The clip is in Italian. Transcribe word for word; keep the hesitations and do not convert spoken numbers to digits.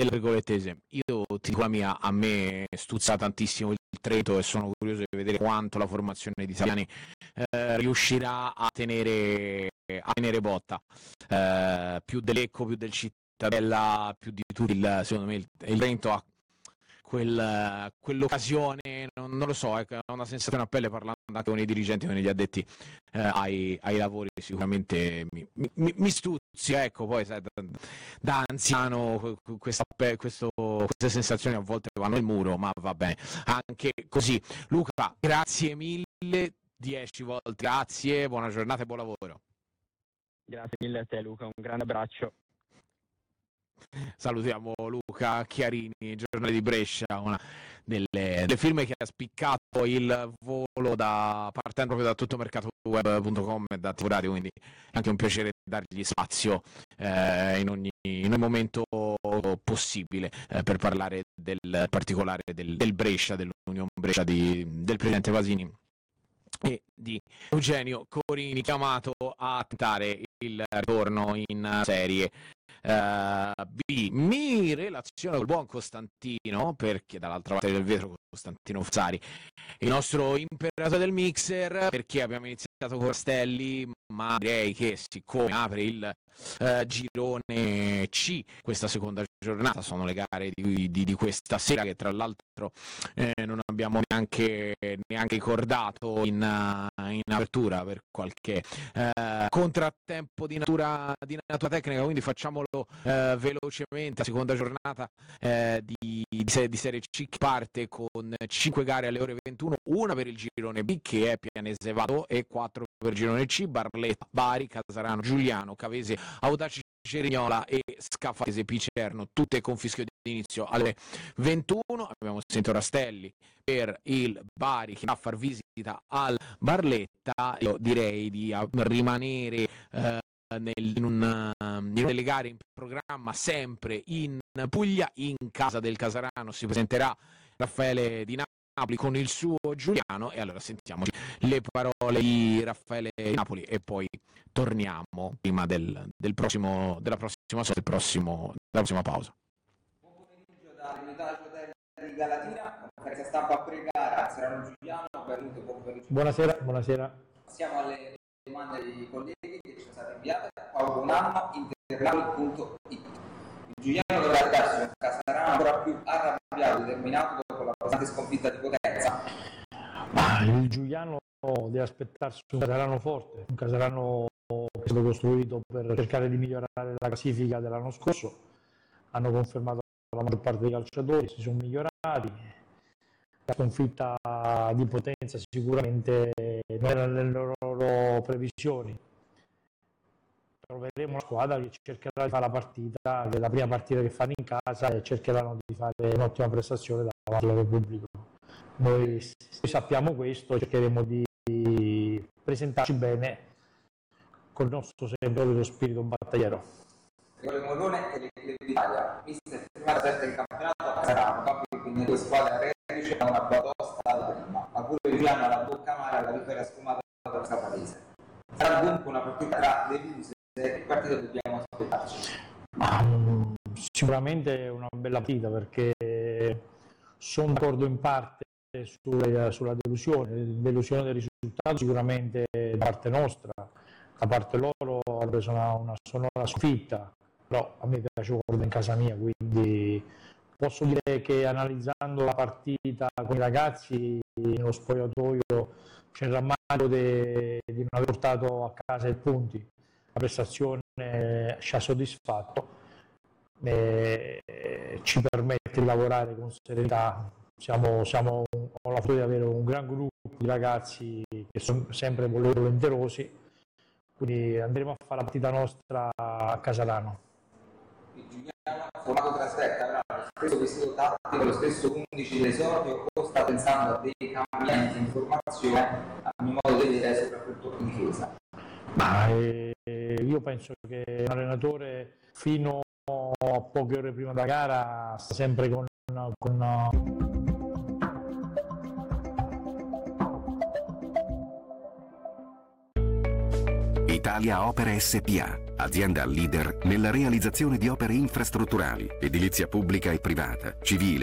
delle virgolettese. Io ti dico la mia, a me stuzza tantissimo il Trento e sono curioso di vedere quanto la formazione di italiani eh, riuscirà a tenere, a tenere botta. Eh, più del Lecco, più del Cittadella, più di tutto, il, secondo me il, il Trento ha quel, quell'occasione, non, non lo so, è una sensazione a pelle, parlando anche con i dirigenti, con gli addetti eh, ai, ai lavori, sicuramente mi, mi, mi stuzzica, ecco. Poi sai, da, da anziano questa, questo, queste sensazioni a volte vanno nel muro, ma va bene anche così. Luca, grazie mille, dieci volte grazie, buona giornata e buon lavoro. Grazie mille a te Luca, un grande abbraccio. Salutiamo Luca Chiarini, giornale di Brescia, una delle, delle firme che ha spiccato il volo da, partendo proprio da tuttomercatoweb punto com e da T V Radio, quindi è anche un piacere dargli spazio eh, in, ogni, in ogni momento possibile eh, per parlare del particolare del, del Brescia, dell'Unione Brescia di, del presidente Vasini e di Eugenio Corini, chiamato a tentare il ritorno in Serie Uh, B. Mi relaziono col buon Costantino, perché dall'altra parte del vetro Costantino Fazzari, il nostro imperatore del mixer, perché abbiamo iniziato con Castelli, ma direi che siccome apre il uh, girone C questa seconda giornata, sono le gare di, di, di questa sera, che tra l'altro eh, non abbiamo neanche, neanche ricordato in, uh, in apertura per qualche uh, contrattempo di natura, di natura tecnica, quindi facciamolo Uh, velocemente. La seconda giornata uh, di, di, di Serie C, che parte con cinque gare alle ore ventuno, una per il girone B che è Pianese Vado e quattro per il girone C, Barletta, Bari, Casarano, Giuliano, Cavese, Audace Cerignola e Scafese Picerno, tutte con fischio di inizio alle ventuno. Abbiamo sentito Rastelli per il Bari che va a far visita al Barletta. Io direi di rimanere uh, Nel, in, una, in una delle gare in programma sempre in Puglia. In casa del Casarano si presenterà Raffaele Di Napoli con il suo Giuliano, e allora sentiamo le parole di Raffaele Di Napoli e poi torniamo prima del, del prossimo, della prossima del prossimo, della prossima pausa. Buon pomeriggio dall'Unità Hotel di Galatina, conferenza stampa a pre-gara, saranno Giuliano, benvenuto, buon pomeriggio. Buonasera, buonasera. Siamo alle domande dei colleghi che ci sono state inviate. Paolo Bonanno, interlabel punto it. Il Giuliano dovrà darsi un Casarano ancora più arrabbiato e determinato dopo la pesante sconfitta di Potenza. Ma il Giuliano deve aspettarsi un Casarano forte, un Casarano che è stato costruito per cercare di migliorare la classifica dell'anno scorso. Hanno confermato la maggior parte dei calciatori, si sono migliorati. La sconfitta di Potenza sicuramente non era nelle loro previsioni. Troveremo una squadra che cercherà di fare la partita, che è la prima partita che fanno in casa, e cercheranno di fare un'ottima prestazione davanti al loro pubblico. Noi, noi sappiamo questo, cercheremo di presentarci bene con il nostro sempre lo spirito battagliero. Gregorio Morrone e l'Equipe d'Italia, mister prima sette del campionato, sarà probabile che due squadre reduce da una batosta alla prima, ma pure Giuliano alla bocca amara la vittoria sfumata dal Sapadese. Sarà dunque una partita tra deluse. Che partita dobbiamo aspettarci? Ma, sicuramente una bella partita, perché sono d'accordo in parte sulla, sulla delusione, delusione del risultato sicuramente da parte nostra, da parte loro hanno preso una, una sonora sconfitta, però a me piace guardare in casa mia, quindi posso dire che analizzando la partita con i ragazzi nello spogliatoio c'è il rammarico di non aver portato a casa i punti. La prestazione ci ha soddisfatto, e ci permette di lavorare con serenità. Siamo, siamo, ho la fortuna di avere un gran gruppo di ragazzi che sono sempre volenterosi, quindi andremo a fare la partita nostra a Casarano. Il Giuliano, formato trasferta, avrà lo stesso vestito tattico, lo stesso undici di esordio, o sta pensando a dei cambiamenti in formazione, a mio modo di vedere, soprattutto in difesa? Ma eh, io penso che un allenatore fino a poche ore prima della gara sta sempre con, con Italia Opera S P A azienda leader nella realizzazione di opere infrastrutturali, edilizia pubblica e privata, civile,